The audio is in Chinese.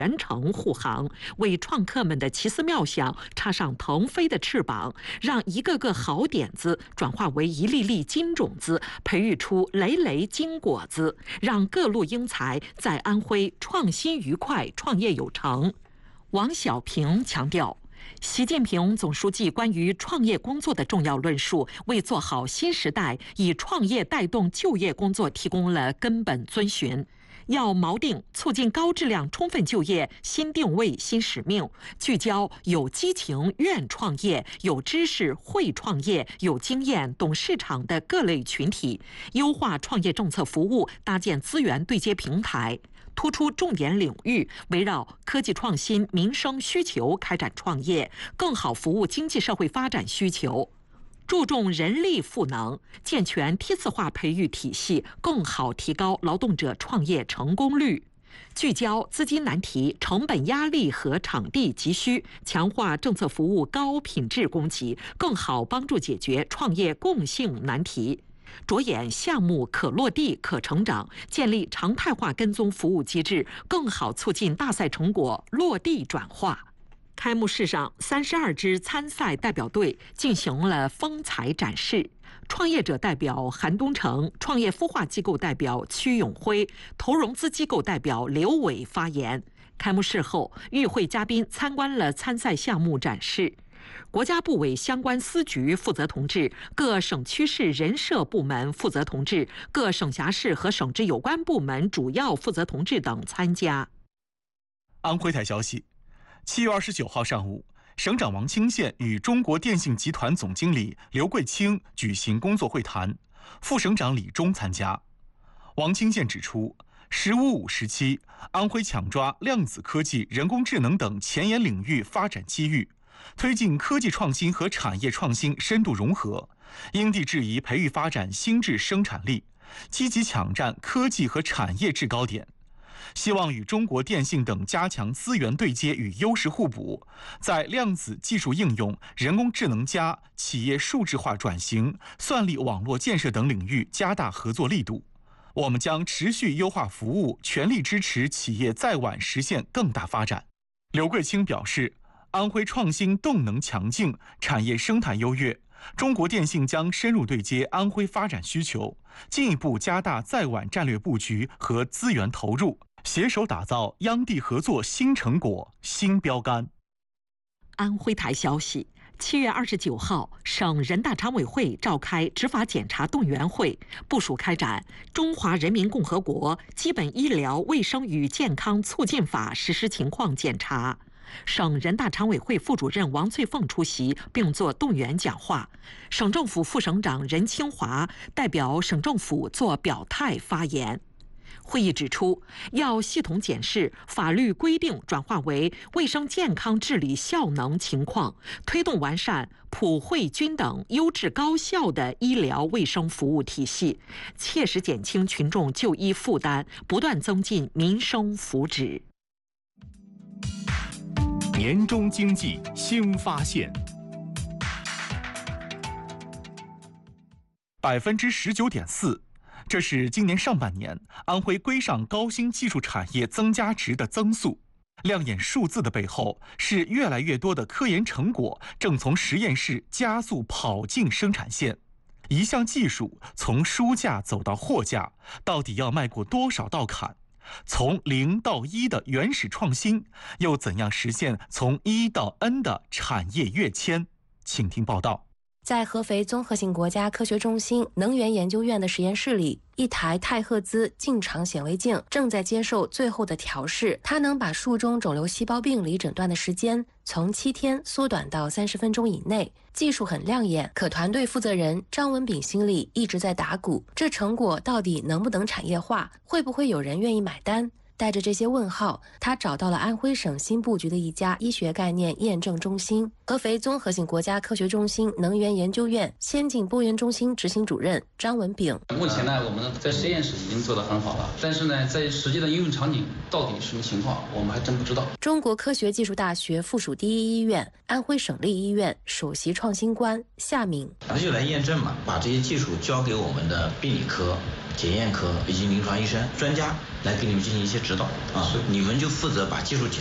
全程护航，为创客们的奇思妙想插上腾飞的翅膀，让一个个好点子转化为一粒粒金种子，培育出累累金果子，让各路英才在安徽创新愉快，创业有成。王小平强调，习近平总书记关于创业工作的重要论述，为做好新时代以创业带动就业工作提供了根本遵循。要锚定促进高质量充分就业新定位新使命，聚焦有激情愿创业、有知识会创业、有经验懂市场的各类群体，优化创业政策服务，搭建资源对接平台，突出重点领域，围绕科技创新、民生需求开展创业，更好服务经济社会发展需求。注重人力赋能，健全梯次化培育体系，更好提高劳动者创业成功率。聚焦资金难题、成本压力和场地急需，强化政策服务高品质供给，更好帮助解决创业共性难题。着眼项目可落地、可成长，建立常态化跟踪服务机制，更好促进大赛成果落地转化。开幕式上，32支参赛代表队进行了风采展示。创业者代表韩东成、创业孵化机构代表屈永辉、投融资机构代表刘伟发言。开幕式后，与会嘉宾参观了参赛项目展示。国家部委相关司局负责同志、各省区市人社部门负责同志、各省辖市和省直有关部门主要负责同志等参加。 安徽台消息，7月29号上午，省长王清县与中国电信集团总经理刘贵清举行工作会谈，副省长李忠参加。王清县指出，“15+5”时期，安徽抢抓量子科技、人工智能等前沿领域发展机遇，推进科技创新和产业创新深度融合，因地制宜培育发展新质生产力，积极抢占科技和产业制高点。希望与中国电信等加强资源对接与优势互补，在量子技术应用、人工智能加、企业数字化转型、算力网络建设等领域加大合作力度。我们将持续优化服务，全力支持企业在皖实现更大发展。刘贵清表示，安徽创新动能强劲，产业生态优越。中国电信将深入对接安徽发展需求，进一步加大在皖战略布局和资源投入，携手打造央地合作新成果、新标杆。 安徽台消息，7月29号，省人大常委会召开执法检查动员会，部署开展《中华人民共和国基本医疗卫生与健康促进法》实施情况检查。省人大常委会副主任王翠凤出席并作动员讲话，省政府副省长任清华代表省政府作表态发言。会议指出，要系统检视法律规定转化为卫生健康治理效能情况，推动完善普惠均等、优质高效的医疗卫生服务体系，切实减轻群众就医负担，不断增进民生福祉。 年终经济新发现 ，19.4%，这是今年上半年安徽规上高新技术产业增加值的增速。亮眼数字的背后，是越来越多的科研成果正从实验室加速跑进生产线。一项技术从书架走到货架，到底要迈过多少道坎？从0到1的原始创新，又怎样实现从1到 N 的产业跃迁？请听报道。 在合肥综合性国家科学中心能源研究院的实验室里，一台太赫兹近场显微镜正在接受最后的调试，它能把术中肿瘤细胞病理诊断的时间从7天缩短到30分钟以内。技术很亮眼，可团队负责人张文炳心里一直在打鼓，这成果到底能不能产业化，会不会有人愿意买单？带着这些问号，他找到了安徽省新布局的一家医学概念验证中心——合肥综合性国家科学中心能源研究院先进波源中心执行主任张文炳。 目前呢，我们在实验室已经做得很好了，但是呢，在实际的应用场景到底什么情况，我们还真不知道。 中国科学技术大学附属第一医院、安徽省立医院首席创新官夏敏， 那就来验证嘛，把这些技术交给我们的病理科。 检验科以及临床医生专家来给你们进行一些指导啊，你们就负责把技术检